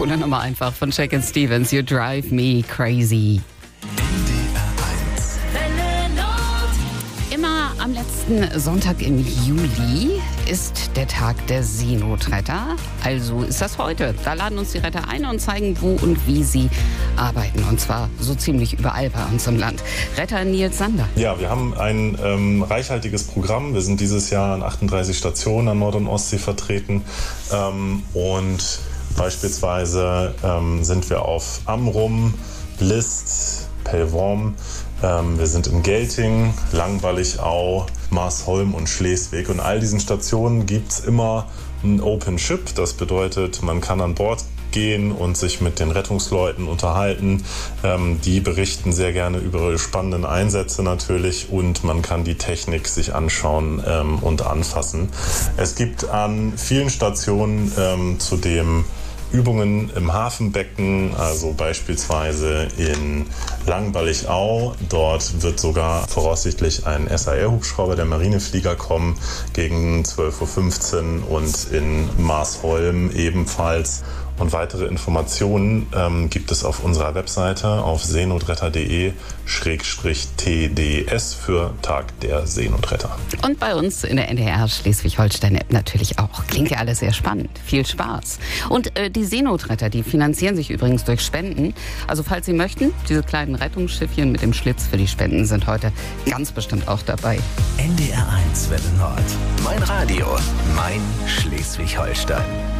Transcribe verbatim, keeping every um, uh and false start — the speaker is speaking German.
Coole Nummer einfach von Shakin' Stevens. You drive me crazy. Immer am letzten Sonntag im Juli ist der Tag der Seenotretter. Also ist das heute. Da laden uns die Retter ein und zeigen, wo und wie sie arbeiten. Und zwar so ziemlich überall bei uns im Land. Retter Nils Sander. Ja, wir haben ein ähm, reichhaltiges Programm. Wir sind dieses Jahr an achtunddreißig Stationen an Nord- und Ostsee vertreten. Ähm, und beispielsweise ähm, sind wir auf Amrum, List, Pellworm. Ähm, wir sind in Gelting, Langwalligau, Marsholm und Schleswig. Und all diesen Stationen gibt es immer ein Open Ship. Das bedeutet, man kann an Bord gehen und sich mit den Rettungsleuten unterhalten. Ähm, die berichten sehr gerne über ihre spannenden Einsätze natürlich und man kann die Technik sich anschauen ähm, und anfassen. Es gibt an vielen Stationen ähm, zudem Übungen im Hafenbecken, also beispielsweise in Langwalligau. Dort wird sogar voraussichtlich ein S A R-Hubschrauber der Marineflieger kommen gegen zwölf Uhr fünfzehn und in Marsholm ebenfalls. Und weitere Informationen ähm, gibt es auf unserer Webseite auf seenotretter punkt de Schrägstrich T D S für Tag der Seenotretter. Und bei uns in der N D R Schleswig-Holstein-App natürlich auch. Klingt ja alles sehr spannend. Viel Spaß. Und äh, die Seenotretter, die finanzieren sich übrigens durch Spenden. Also falls Sie möchten, diese kleinen Rettungsschiffchen mit dem Schlitz für die Spenden sind heute ganz bestimmt auch dabei. N D R eins Welle Nord. Mein Radio, mein Schleswig-Holstein.